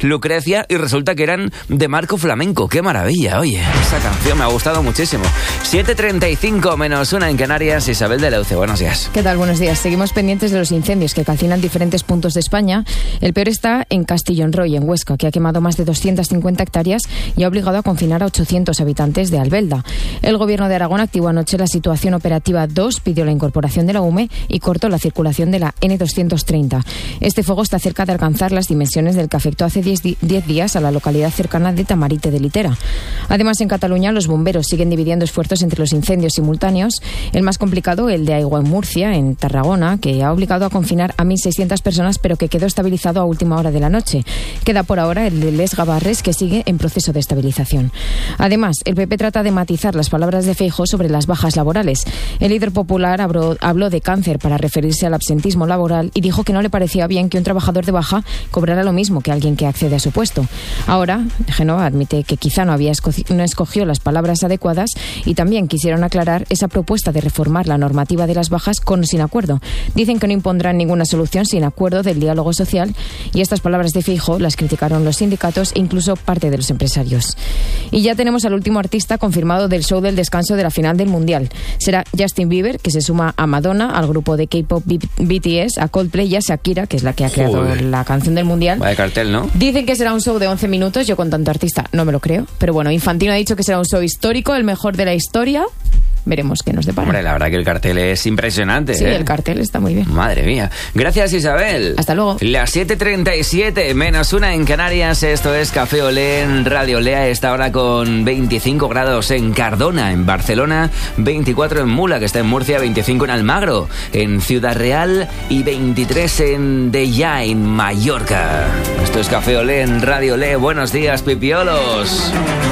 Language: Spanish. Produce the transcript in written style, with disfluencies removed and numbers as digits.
Lucrecia, y resulta que eran de Marco Flamenco. ¡Qué maravilla! Oye, esa canción me ha gustado muchísimo. 7:35 menos 1 en Canarias. Isabel de Leuce, buenos días. ¿Qué tal? Buenos días. Seguimos pendientes de los incendios que calcinan diferentes puntos de España. El peor está en Castellonroy, en Huesca, que ha quemado más de 250 hectáreas y ha obligado a confinar a 800 habitantes de Albelda. El Gobierno de Aragón activó anoche la situación operativa 2, pidió la incorporación de la UME y cortó la circulación de la N230. Este fuego está cerca de alcanzar las dimensiones del que afectó hace 10 días a la localidad cercana de Tamarite de Litera. Además, en Cataluña, los bomberos siguen dividiendo esfuerzos entre los incendios simultáneos. El más complicado, el de Aigua en Murcia, en Tarragona, que ha obligado a confinar a 1.600 personas, pero que quedó estabilizado a última hora de la noche. Queda por ahora el de Les Gavarres, que sigue en proceso de estabilización. Además, el PP trata de matizar las palabras de Feijóo sobre las bajas laborales. El líder popular habló de cáncer para referirse al absentismo laboral y dijo que no le parecía bien que un trabajador de baja cobrara lo mismo que alguien que accede a su puesto. Ahora, Génova admite que quizá no escogió las palabras adecuadas y también quisieron aclarar esa propuesta de reformar la normativa de las bajas con o sin acuerdo. Dicen que no impondrán ninguna solución sin acuerdo del diálogo social, y estas palabras de Feijóo las criticaron los sindicatos e incluso parte de los empresarios. Y ya tenemos al último artista confirmado del show del descanso de la final del Mundial. Será Justin Bieber, que se suma a Madonna, al grupo de K-pop BTS, a Coldplay y a Shakira, que es la que ha creado la canción del Mundial. Vaya cartel, ¿no? Dicen que será un show de 11 minutos. Yo con tanto artista no me lo creo. Pero bueno, Infantino ha dicho que será un show histórico, el mejor de la historia. Veremos qué nos depara. Hombre, la verdad que el cartel es impresionante. Sí, el cartel está muy bien. Madre mía. Gracias, Isabel. Hasta luego. Las 7:37 menos 1 en Canarias. Esto es Café Olé en Radio Lea. Está ahora con 25 grados en Cardona, en Barcelona, 24 en Mula, que está en Murcia, 25 en Almagro, en Ciudad Real y 23 en Deià, en Mallorca. Esto es Café Olé en Radio Lea. Buenos días, pipiolos.